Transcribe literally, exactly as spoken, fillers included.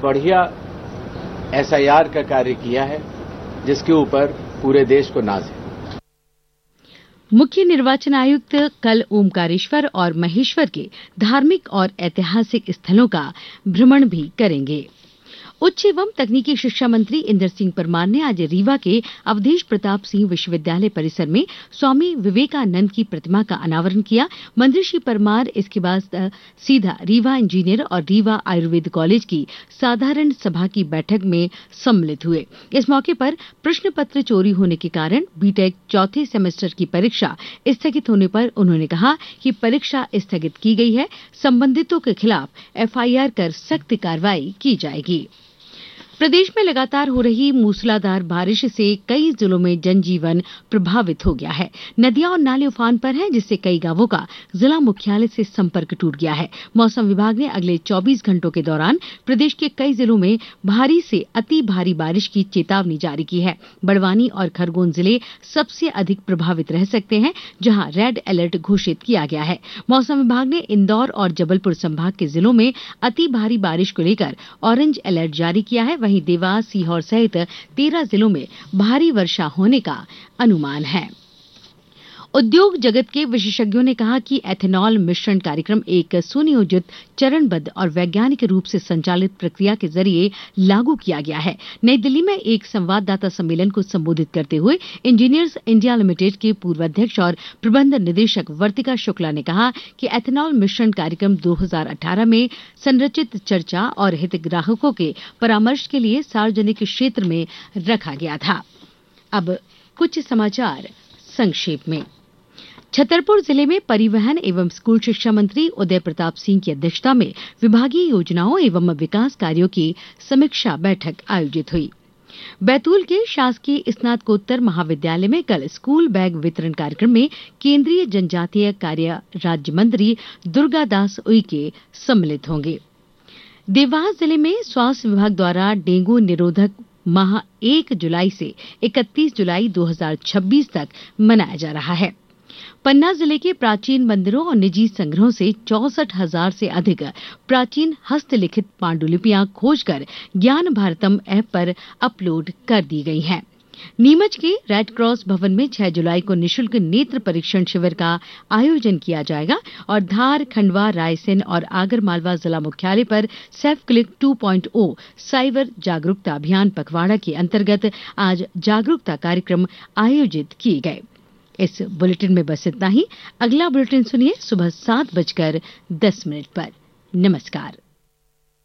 बढ़िया S I R का कार्य किया है, जिसके ऊपर पूरे देश को नाज है। मुख्य निर्वाचन आयुक्त कल ओमकारेश्वर और महेश्वर के धार्मिक और ऐतिहासिक स्थलों का भ्रमण भी करेंगे। उच्च एवं तकनीकी शिक्षा मंत्री इंदर सिंह परमार ने आज रीवा के अवधेश प्रताप सिंह विश्वविद्यालय परिसर में स्वामी विवेकानंद की प्रतिमा का अनावरण किया। मंत्री श्री परमार इसके बाद सीधा रीवा इंजीनियर और रीवा आयुर्वेद कॉलेज की साधारण सभा की बैठक में सम्मिलित हुए। इस मौके पर प्रश्न पत्र चोरी होने के कारण बीटेक चौथे सेमेस्टर की परीक्षा स्थगित होने पर उन्होंने कहा कि परीक्षा स्थगित की गई है, संबंधितों के खिलाफ एफ आई आर कर सख्त कार्रवाई की जाएगी। प्रदेश में लगातार हो रही मूसलाधार बारिश से कई जिलों में जनजीवन प्रभावित हो गया है। नदियां और नाले उफान पर हैं, जिससे कई गांवों का जिला मुख्यालय से संपर्क टूट गया है। मौसम विभाग ने अगले चौबीस घंटों के दौरान प्रदेश के कई जिलों में भारी से अति भारी बारिश की चेतावनी जारी की है। बड़वानी और खरगोन जिले सबसे अधिक प्रभावित रह सकते हैं, जहां रेड अलर्ट घोषित किया गया है। मौसम विभाग ने इंदौर और जबलपुर संभाग के जिलों में अति भारी बारिश को लेकर ऑरेंज अलर्ट जारी किया है। वहीं देवास, सीहोर सहित तेरह जिलों में भारी वर्षा होने का अनुमान है। उद्योग जगत के विशेषज्ञों ने कहा कि एथेनॉल मिश्रण कार्यक्रम एक सुनियोजित, चरणबद्ध और वैज्ञानिक रूप से संचालित प्रक्रिया के जरिए लागू किया गया है। नई दिल्ली में एक संवाददाता सम्मेलन को संबोधित करते हुए इंजीनियर्स इंडिया लिमिटेड के पूर्व अध्यक्ष और प्रबंध निदेशक वर्तिका शुक्ला ने कहा कि एथेनॉल मिश्रण कार्यक्रम दो हज़ार अठारह में संरचित चर्चा और हितग्राहकों के परामर्श के लिए सार्वजनिक क्षेत्र में रखा गया था। अब कुछ समाचार संक्षेप में। छतरपुर जिले में परिवहन एवं स्कूल शिक्षा मंत्री उदय प्रताप सिंह की अध्यक्षता में विभागीय योजनाओं एवं विकास कार्यों की समीक्षा बैठक आयोजित हुई। बैतूल के शासकीय स्नातकोत्तर महाविद्यालय में कल स्कूल बैग वितरण कार्यक्रम में केंद्रीय जनजातीय कार्य राज्य मंत्री दुर्गादास उइके सम्मिलित होंगे। देवास जिले में स्वास्थ्य विभाग द्वारा डेंगू निरोधक माह एक जुलाई से इकतीस जुलाई दो हज़ार छब्बीस तक मनाया जा रहा है। पन्ना जिले के प्राचीन मंदिरों और निजी संग्रहों से चौसठ हजार से अधिक प्राचीन हस्तलिखित पांडुलिपियां खोजकर ज्ञान भारतम ऐप पर अपलोड कर दी गई हैं। नीमच के रेड क्रॉस भवन में छह जुलाई को निःशुल्क नेत्र परीक्षण शिविर का आयोजन किया जाएगा और धार, खंडवा, रायसेन और आगरमालवा जिला मुख्यालय पर सेल्फ क्लिक टू पॉइंट ओ साइबर जागरूकता अभियान पखवाड़ा के अंतर्गत आज जागरूकता कार्यक्रम आयोजित किए गए। इस बुलेटिन में बस इतना ही। अगला बुलेटिन सुनिए सुबह सात बजकर दस मिनट पर। नमस्कार।